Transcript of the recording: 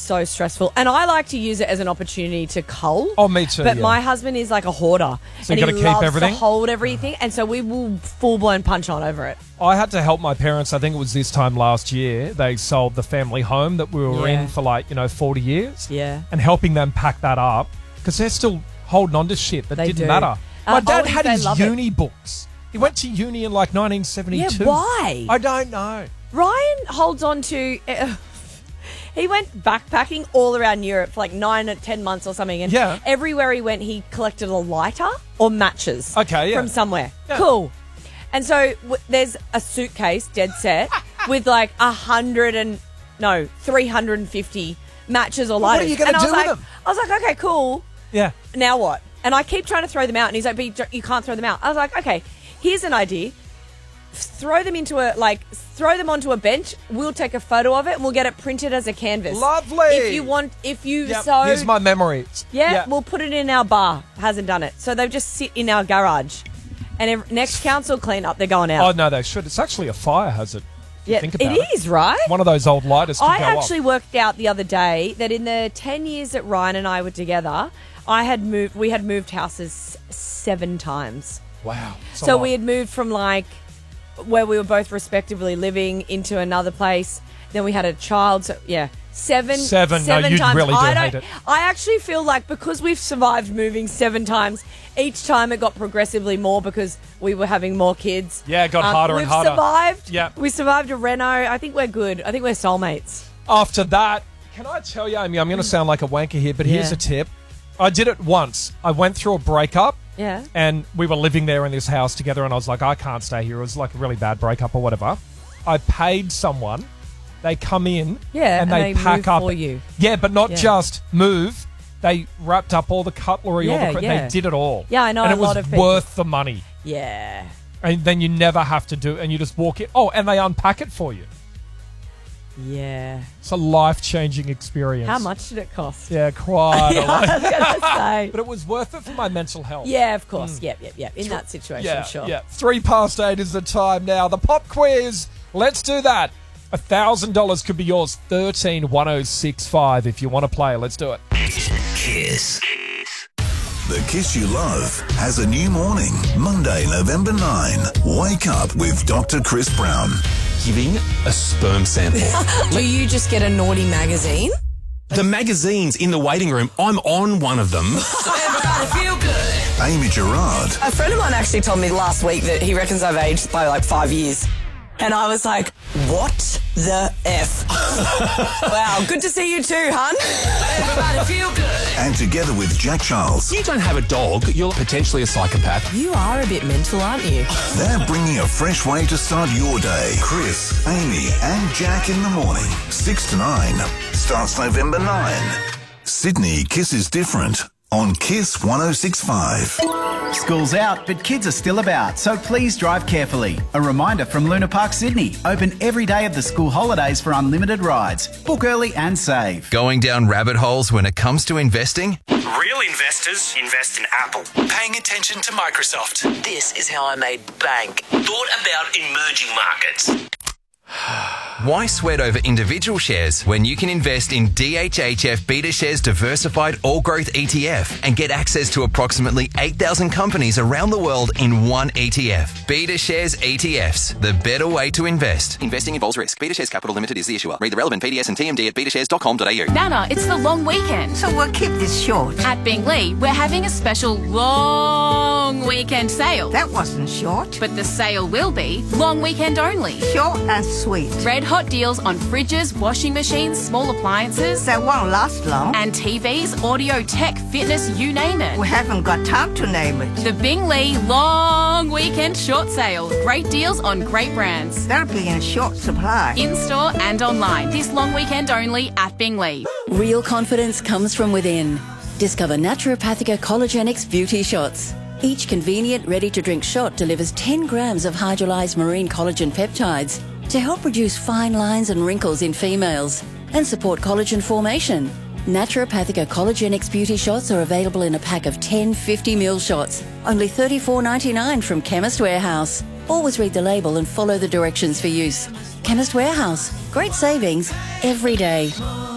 so stressful. And I like to use it as an opportunity to cull. Oh, me too. But my husband is like a hoarder. So and you he gotta keep loves everything? to hold everything. And so we will full-blown punch on over it. I had to help my parents, I think it was this time last year. They sold the family home that we were in for 40 years. Yeah. And helping them pack that up because they're still holding on to shit that didn't matter. My dad had his uni books. He went to uni in 1972. Yeah, why? I don't know. Ryan holds on to... he went backpacking all around Europe for 9 or 10 months or something. And everywhere he went, he collected a lighter or matches from somewhere. Yeah. Cool. And so there's a suitcase, dead set, with 350 matches or lighters. What are you going to do with them? I was like, okay, cool. Yeah. Now what? And I keep trying to throw them out. And he's like, but you can't throw them out. I was like, okay, here's an idea. Throw them onto a bench. We'll take a photo of it and we'll get it printed as a canvas. Lovely. Here's my memories. Yeah, we'll put it in our bar. Hasn't done it. So they just sit in our garage. And next council clean up, they're going out. Oh, no, they should. It's actually a fire hazard. Yeah, think about it is, right? One of those old lighters could go off. I actually worked out the other day that in the 10 years that Ryan and I were together, we had moved houses 7 times. Wow. So we had moved from where we were both respectively living into another place. Then we had a child. So yeah, seven No, you times. really do hate it. I actually feel like because we've survived moving 7 times, each time it got progressively more because we were having more kids. Yeah, it got harder and harder. We've survived. Yeah. We survived a Renault. I think we're good. I think we're soulmates. After that, can I tell you, Amy, I'm going to sound like a wanker here, but here's a tip. I did it once. I went through a breakup. Yeah. And we were living there in this house together, and I was like, I can't stay here. It was like a really bad breakup or whatever. I paid someone. They come in and they pack up for you. Yeah, but not just move. They wrapped up all the cutlery, they did it all. Yeah, I know. And a lot it of was people. worth the money. Yeah. And then you never have to do it, and you just walk in. Oh, and they unpack it for you. Yeah. It's a life-changing experience. How much did it cost? Yeah, quite a lot. I was going to say. But it was worth it for my mental health. Yeah, of course. Yep. In that situation, sure. Yeah. 8:03 is the time now. The pop quiz. Let's do that. $1,000 could be yours. 131065 if you want to play. Let's do it. Kiss. The Kiss You Love has a new morning. Monday, November 9. Wake up with Dr. Chris Brown. Giving a sperm sample. Do you just get a naughty magazine? The magazines in the waiting room, I'm on one of them. Everybody feel good. Amy Gerard. A friend of mine actually told me last week that he reckons I've aged by 5 years. And I was like, what the F? Wow, good to see you too, hun. Everybody feel good. And together with Jack Charles. You don't have a dog, you're potentially a psychopath. You are a bit mental, aren't you? They're bringing a fresh way to start your day. Chris, Amy and Jack in the morning. 6 to 9. Starts November 9. Sydney Kiss is different on Kiss 106.5. School's out, but kids are still about, so please drive carefully. A reminder from Luna Park Sydney. Open every day of the school holidays for unlimited rides. Book early and save. Going down rabbit holes when it comes to investing? Real investors invest in Apple. Paying attention to Microsoft. This is how I made bank. Thought about emerging markets. Why sweat over individual shares when you can invest in DHHF BetaShares Diversified All Growth ETF and get access to approximately 8,000 companies around the world in one ETF? BetaShares ETFs, the better way to invest. Investing involves risk. BetaShares Capital Limited is the issuer. Read the relevant PDS and TMD at betashares.com.au. Nana, it's the long weekend. So we'll keep this short. At Bingley, we're having a special long weekend sale. That wasn't short. But the sale will be long weekend only. Short and sweet. Red hot deals on fridges, washing machines, small appliances. That won't last long. And TVs, audio, tech, fitness, you name it. We haven't got time to name it. The Bingley Long Weekend Short Sale. Great deals on great brands. They'll be in short supply. In-store and online. This long weekend only at Bingley. Real confidence comes from within. Discover Naturopathica Collagenix Beauty Shots. Each convenient, ready-to-drink shot delivers 10 grams of hydrolyzed marine collagen peptides to help reduce fine lines and wrinkles in females and support collagen formation. Naturopathica Collagenix Beauty Shots are available in a pack of 10 50ml shots, only $34.99 from Chemist Warehouse. Always read the label and follow the directions for use. Chemist Warehouse, great savings every day.